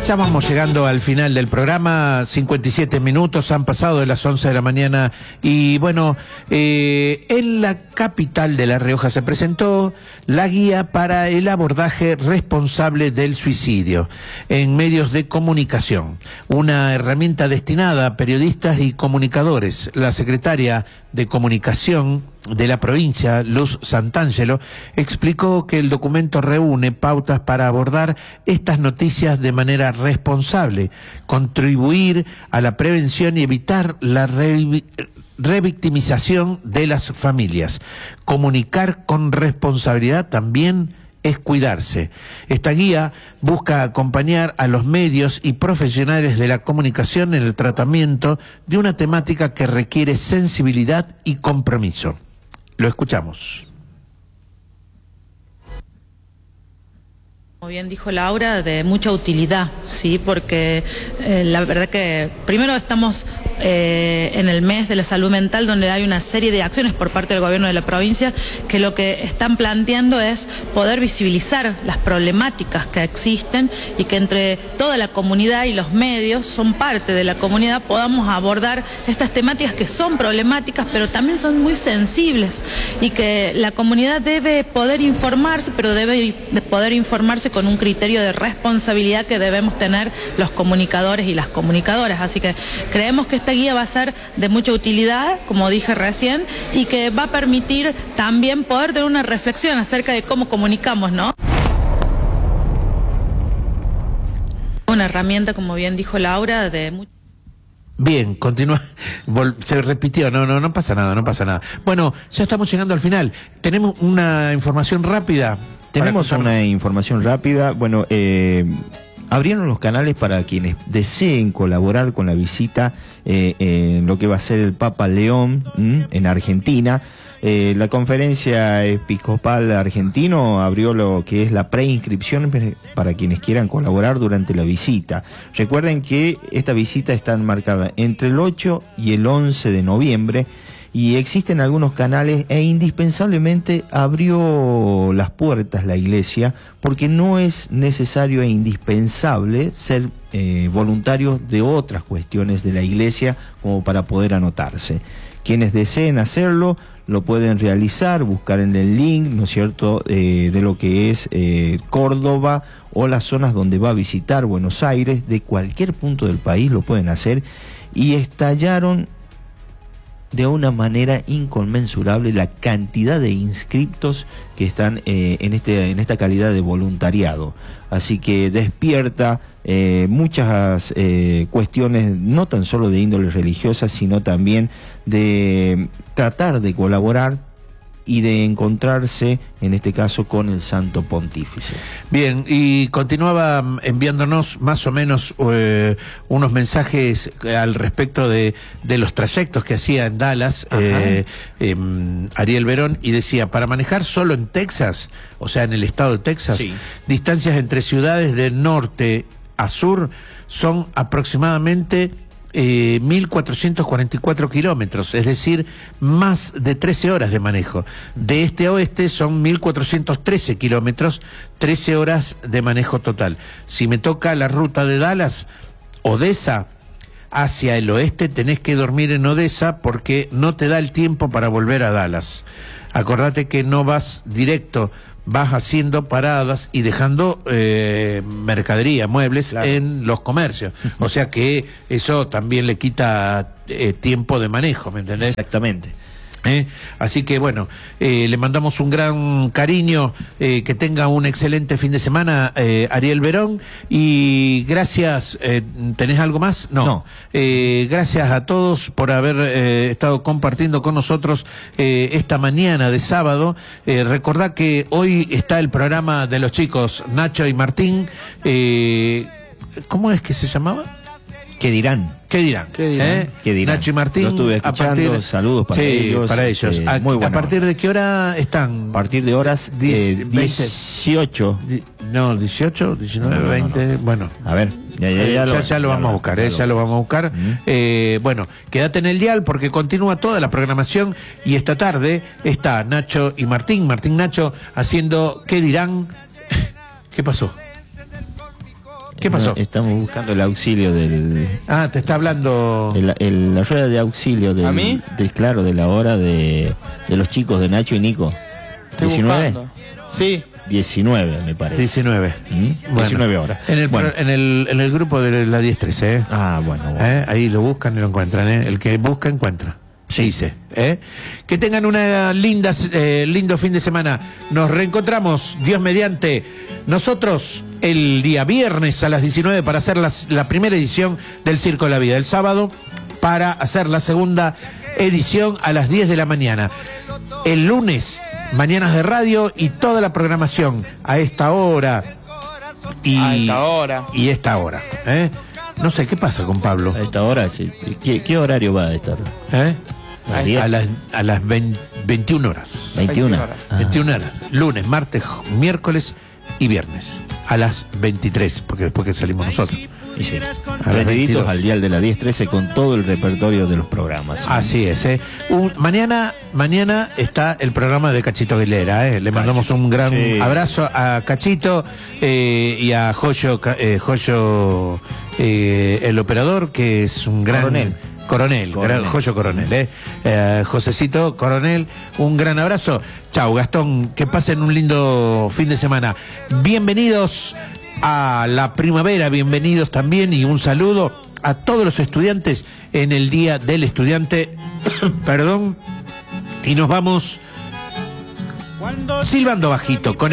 Ya vamos llegando al final del programa, 57 minutos han pasado de las 11 de la mañana y bueno, en la capital de La Rioja se presentó la guía para el abordaje responsable del suicidio en medios de comunicación, una herramienta destinada a periodistas y comunicadores. La secretaria de Comunicación de la provincia, Luz Santangelo, explicó que el documento reúne pautas para abordar estas noticias de manera responsable, contribuir a la prevención y evitar la revictimización de las familias. Comunicar con responsabilidad también es cuidarse. Esta guía busca acompañar a los medios y profesionales de la comunicación en el tratamiento de una temática que requiere sensibilidad y compromiso. Lo escuchamos. Como bien dijo Laura, de mucha utilidad, sí, porque la verdad que primero estamos en el mes de la salud mental, donde hay una serie de acciones por parte del gobierno de la provincia que lo que están planteando es poder visibilizar las problemáticas que existen y que entre toda la comunidad y los medios, son parte de la comunidad, podamos abordar estas temáticas que son problemáticas, pero también son muy sensibles y que la comunidad debe poder informarse, pero debe poder informarse con un criterio de responsabilidad que debemos tener los comunicadores y las comunicadoras. Así que creemos que esta guía va a ser de mucha utilidad, como dije recién, y que va a permitir también poder tener una reflexión acerca de cómo comunicamos, ¿no? Una herramienta, como bien dijo Laura, de mucho... Bien, continúa, se repitió, no pasa nada, no pasa nada. Bueno, ya estamos llegando al final. Tenemos una información rápida. Tenemos una información rápida. Bueno, abrieron los canales para quienes deseen colaborar con la visita en lo que va a ser el Papa León en Argentina. La Conferencia Episcopal Argentino abrió lo que es la preinscripción para quienes quieran colaborar durante la visita. Recuerden que esta visita está enmarcada entre el 8 y el 11 de noviembre y existen algunos canales e indispensablemente abrió las puertas la iglesia porque no es necesario e indispensable ser voluntarios de otras cuestiones de la iglesia como para poder anotarse. Quienes deseen hacerlo lo pueden realizar, buscar en el link, ¿no es cierto?, de lo que es Córdoba o las zonas donde va a visitar Buenos Aires, de cualquier punto del país lo pueden hacer, y estallaron de una manera inconmensurable la cantidad de inscriptos que están en esta calidad de voluntariado. Así que despierta muchas cuestiones, no tan solo de índole religiosa, sino también de tratar de colaborar y de encontrarse, en este caso, con el Santo Pontífice. Bien, y continuaba enviándonos más o menos unos mensajes al respecto de los trayectos que hacía en Dallas Ariel Verón, y decía, para manejar solo en Texas, o sea, en el estado de Texas, sí, distancias entre ciudades de norte a sur son aproximadamente 1.444 kilómetros, es decir, más de 13 horas de manejo. De este a oeste son 1.413 kilómetros, 13 horas de manejo total. Si me toca la ruta de Dallas, Odessa, hacia el oeste, tenés que dormir en Odessa porque no te da el tiempo para volver a Dallas. Acordate que no vas directo, vas haciendo paradas y dejando mercadería, muebles, claro, en los comercios. O sea que eso también le quita tiempo de manejo, ¿me entendés? Exactamente. Así que bueno, le mandamos un gran cariño, que tenga un excelente fin de semana, Ariel Verón, y gracias. ¿Tenés algo más? No. Gracias a todos por haber estado compartiendo con nosotros esta mañana de sábado. Recordá que hoy está el programa de los chicos Nacho y Martín. ¿Cómo es que se llamaba? ¿Qué dirán? ¿Qué dirán? ¿Qué dirán? ¿Qué dirán? Nacho y Martín. Lo estuve escuchando, saludos para ellos. Para ellos. Muy bueno. ¿A partir de qué hora están? A partir de horas 18. No, 18, 19, 20. No. Bueno. A ver, ya lo vamos a buscar, ya lo vamos a buscar. Bueno, quédate en el dial porque continúa toda la programación y esta tarde está Nacho y Martín. Martín Nacho haciendo ¿Qué dirán? ¿Qué pasó? ¿Qué pasó? Estamos buscando el auxilio del... Ah, te está hablando... La rueda de auxilio del... ¿A mí? Claro, de la hora de los chicos de Nacho y Nico. Estoy 19. buscando. Sí. 19, me parece. 19. Bueno, 19 horas. En el, Bueno. en el grupo de la 10-13, ¿eh? Ah, bueno. Ahí lo buscan y lo encuentran, ¿eh? El que busca, encuentra. Se dice, ¿eh? Que tengan una lindo fin de semana. Nos reencontramos, Dios mediante, nosotros el día viernes a las 19 para hacer la primera edición del Circo de la Vida. El sábado para hacer la segunda edición a las 10 de la mañana. El lunes, mañanas de radio y toda la programación a esta hora. Y esta hora, ¿eh? No sé, ¿qué pasa con Pablo? A esta hora, sí. ¿Qué horario va a estar? ¿Eh? A A las 21 horas. 21 horas. 21 horas. Lunes, martes, miércoles y viernes. A las 23, porque después que salimos nosotros. Y sí. A las 22. Al dial de la 10-13 con todo el repertorio de los programas. Así es, ¿eh? Mañana está el programa de Cachito Aguilera, ¿eh? Le mandamos un gran abrazo a Cachito y a Joyo, el operador, que es un gran... Coronel. Joyo Coronel, Josecito Coronel, un gran abrazo. Chau, Gastón, que pasen un lindo fin de semana. Bienvenidos a la primavera, bienvenidos también y un saludo a todos los estudiantes en el Día del Estudiante. Perdón. Y nos vamos silbando bajito con